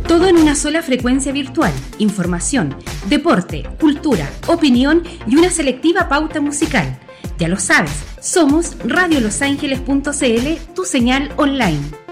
Todo en una sola frecuencia virtual. Información, deporte, cultura, opinión y una selectiva pauta musical. Ya lo sabes, somos radiolosangeles.cl, tu señal online.